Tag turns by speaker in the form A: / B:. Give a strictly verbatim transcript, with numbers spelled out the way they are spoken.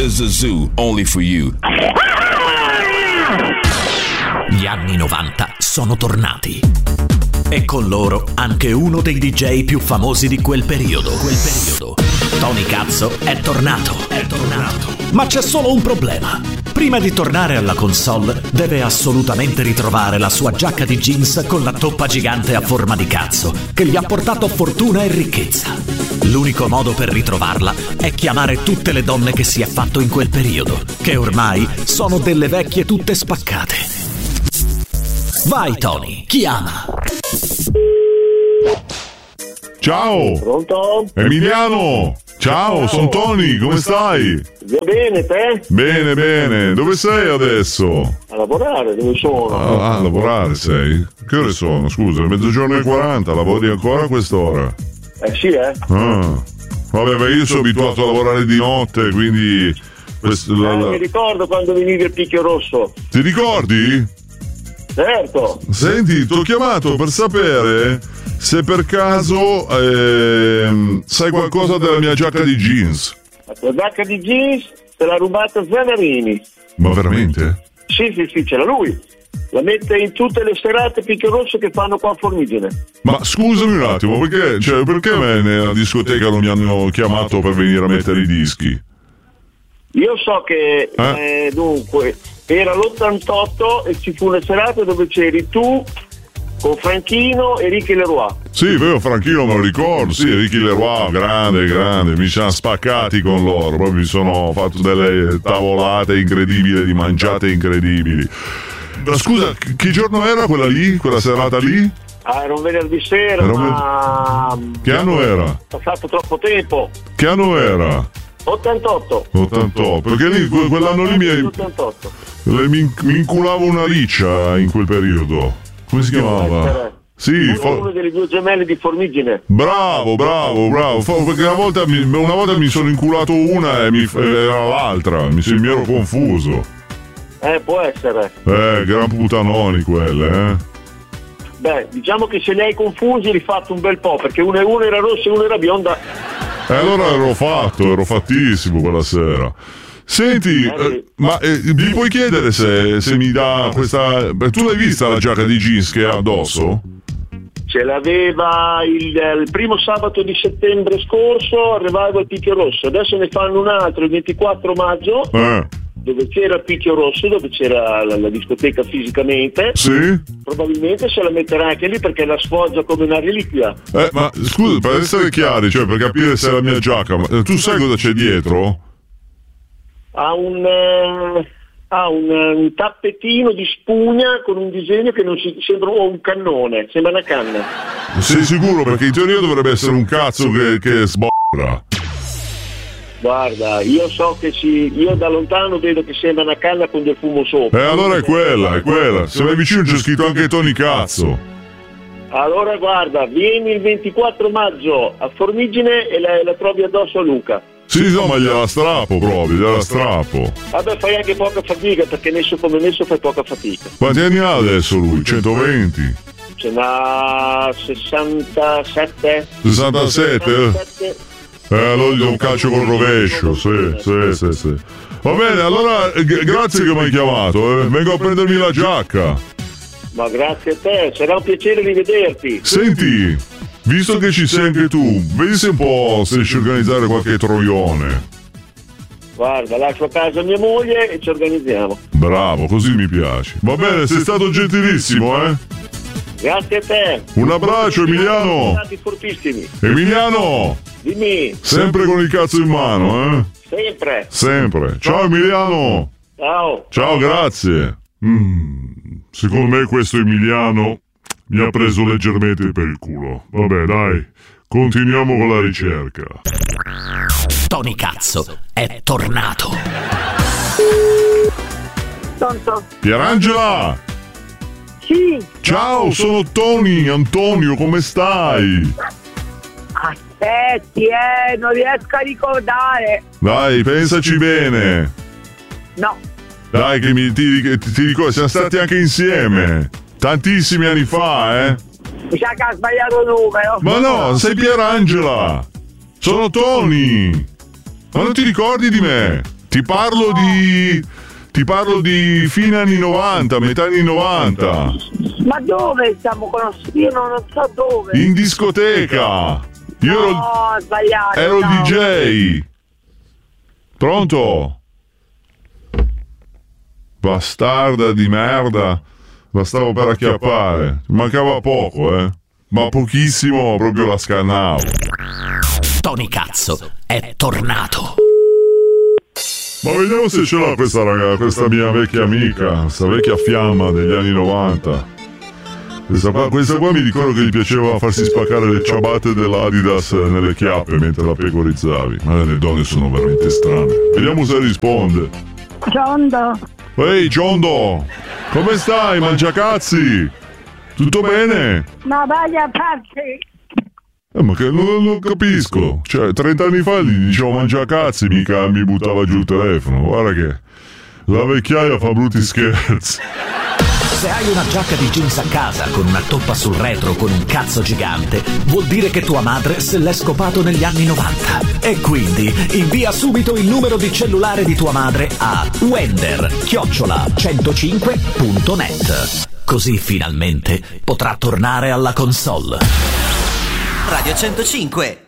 A: is a zoo, only for you.
B: Gli anni novanta sono tornati. E con loro anche uno dei D J più famosi di quel periodo. Quel periodo. Tony Cazzo è tornato. È tornato. Ma c'è solo un problema. Prima di tornare alla console deve assolutamente ritrovare la sua giacca di jeans con la toppa gigante a forma di cazzo che gli ha portato fortuna e ricchezza. L'unico modo per ritrovarla è chiamare tutte le donne che si è fatto in quel periodo, che ormai sono delle vecchie tutte spaccate. Vai Tony, chiama.
C: Ciao.
D: Pronto?
C: Emiliano. Ciao, sono Tony, come stai?
D: Va bene, te?
C: Bene, bene. Dove sei adesso?
D: A lavorare, dove sono?
C: Ah, a lavorare sei? Che ore sono? Scusa, mezzogiorno e quaranta, lavori ancora a quest'ora?
D: Eh sì, eh.
C: Ah. Vabbè, beh, io sono abituato a lavorare di notte, quindi... Questo,
D: eh,
C: la, la...
D: Mi ricordo quando venivi al Picchio Rosso.
C: Ti ricordi?
D: Certo.
C: Senti, ti ho chiamato per sapere se per caso ehm, sai qualcosa della mia giacca di jeans.
D: La tua giacca di jeans te l'ha rubata Zanarini.
C: Ma veramente?
D: Sì, sì, sì, c'era lui. La mette in tutte le serate Picchio Rosso che fanno qua a Formigine.
C: Ma scusami un attimo, perché, cioè, perché me nella discoteca non mi hanno chiamato per venire a mettere i dischi?
D: Io so che,
C: Eh?
D: eh, dunque, era l'ottantotto e ci fu una serata dove c'eri tu con Franchino e Ricky Leroy.
C: Sì, vero, Franchino me lo ricordo, sì, Ricky Leroy, grande, grande, mi ci hanno spaccati con loro, proprio mi sono fatto delle tavolate incredibili, di mangiate incredibili. Ma scusa, che giorno era quella lì, quella serata lì?
D: Ah, era un venerdì sera,
C: Era un
D: ma...
C: Che anno era?
D: passato troppo tempo.
C: Che anno era?
D: ottantotto.
C: ottantotto, perché lì, que- quell'anno lì mi,
D: ottantotto.
C: mi, mi inculavo una riccia in quel periodo. Come si chiamava? Sì,
D: Uno,
C: fo-
D: uno delle due gemelle di Formigine.
C: bravo, bravo, bravo. Fo- perché una volta, mi, una volta mi sono inculato una e mi, era l'altra, mi, mi ero confuso.
D: Eh, può essere.
C: Eh, gran putanoni quelle, eh.
D: Beh, diciamo che se li hai confusi li fatto un bel po', perché uno, uno era rosso e uno era bionda.
C: E allora ero fatto, ero fattissimo quella sera. Senti, eh, ma eh, gli puoi chiedere se, se mi dà questa... Beh, tu l'hai vista la giacca di jeans che ha addosso?
D: Ce l'aveva il, il primo sabato di settembre scorso, arrivava il Picchio Rosso. Adesso ne fanno un altro il ventiquattro maggio,
C: Eh,
D: dove c'era il Picchio Rosso, dove c'era la, la discoteca fisicamente.
C: sì?
D: Probabilmente se la metterà anche lì perché la sfoggia come una reliquia.
C: Eh, ma scusa, per essere chiari, cioè per capire se è la mia giacca, ma eh, tu sai cosa c'è dietro?
D: Ha un, eh, ha un, un tappetino di spugna con un disegno che non si sembra oh, un cannone, sembra una canna.
C: Sei sicuro? Perché in teoria dovrebbe essere un cazzo che, che sbocca.
D: Guarda, io so che si, io da lontano vedo che sembra una canna con del fumo sopra.
C: E allora è quella, è quella. Se vai vicino c'è scritto anche Tony Cazzo.
D: Allora guarda, vieni il ventiquattro maggio a Formigine e la, la trovi addosso a Luca.
C: Sì, no, ma gliela strappo proprio, gliela strappo.
D: Vabbè, fai anche poca fatica perché messo come messo fai poca fatica.
C: Quanti anni ha adesso lui? centoventi?
D: Ce n'ha sessantasette.
C: sessantasette?
D: sessantasette.
C: Eh, allora gli do un calcio col rovescio, sì, sì, sì, sì. Va bene, allora eh, g- grazie che mi hai chiamato, eh. Vengo a prendermi la giacca.
D: Ma grazie a te, sarà un piacere rivederti.
C: Senti, visto che ci sei anche tu, vedi se un po' se riesci a organizzare qualche troione.
D: Guarda, lascio a casa mia moglie e ci organizziamo.
C: Bravo, così mi piace. Va bene, sei stato gentilissimo, eh.
D: Grazie a te.
C: Un abbraccio, Emiliano.
D: Siamo stati fortissimi.
C: Emiliano,
D: Dimmi,
C: sempre con il cazzo in mano, eh.
D: sempre.
C: Sempre. Ciao Emiliano.
D: Ciao.
C: Ciao, grazie. Mm, secondo me questo Emiliano mi ha preso leggermente per il culo. Vabbè, dai, continuiamo con la ricerca.
B: Tony Cazzo è tornato.
E: Pronto?
C: Pierangela!
E: Sì,
C: Ciao, sono Tony, Antonio, come stai?
E: aspetti, eh, non riesco a ricordare.
C: Dai, pensaci bene.
E: No,
C: Dai, che mi, ti, ti, ti ricordo, siamo stati anche insieme. Tantissimi anni fa, eh?
E: mi sa che ha sbagliato il numero.
C: Ma no, sei Pierangela! Sono Tony! Ma non ti ricordi di me? Ti parlo di... Ti parlo di fine anni novanta, metà anni novanta.
E: Ma dove stiamo conoscendo? Io non so dove.
C: In discoteca. Io
E: no,
C: ero,
E: ho sbagliato.
C: ero
E: no.
C: D J. Pronto? Bastarda di merda. La stavo per acchiappare. Mancava poco, eh. Ma pochissimo, proprio la scannavo.
B: Tony Cazzo è tornato.
C: Ma vediamo se ce l'ha questa ragazza, questa mia vecchia amica, questa vecchia fiamma degli anni novanta. Questa qua, questa qua mi ricordo che gli piaceva farsi spaccare le ciabatte dell'Adidas nelle chiappe mentre la pecorizzavi. Ma le donne sono veramente strane. Vediamo se risponde.
E: Giondo.
C: Ehi Giondo, come stai, mangiacazzi? Tutto bene?
E: Ma vai a farsi.
C: Eh, ma che non, non capisco. Cioè, trenta anni fa gli dicevo mangiacazzi, mica mi buttava giù il telefono. Guarda che la vecchiaia fa brutti scherzi.
B: Se hai una giacca di jeans a casa con una toppa sul retro con un cazzo gigante, vuol dire che tua madre se l'è scopato negli anni novanta. E quindi invia subito il numero di cellulare di tua madre a wender chiocciola centocinque punto net. Così finalmente potrà tornare alla console.
F: Radio centocinque.